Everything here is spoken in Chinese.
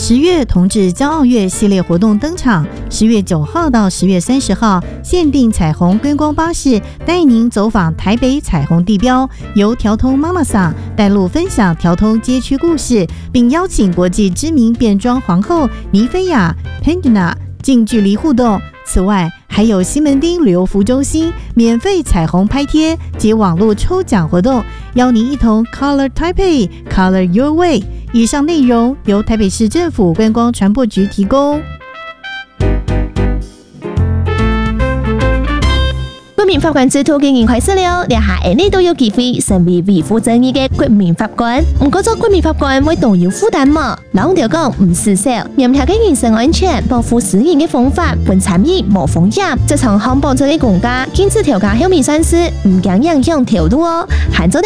10月同志骄傲月系列活动登场，10月9号到10月30号，限定彩虹观光巴士带您走访台北彩虹地标，由调通妈妈桑带路分享调通街区故事，并邀请国际知名变装皇后尼菲亚 Pandina 近距离互动。此外，还有西门町旅游服中心免费彩虹拍贴及网络抽奖活动，邀您一同 Color Taipei Color Your Way。以上内容由台北市政府观光传播局提供。 国民法官制度經研開始了，日下你都有機會成為維護正義嘅國民法官。唔過做國民法官會都有負擔嘛，老條講唔事少，嚴格嘅人身安全、保護私人嘅方法，本參與無風險。這場康保者嘅國家，堅持調價後面算是唔驚影響條路哦，限咗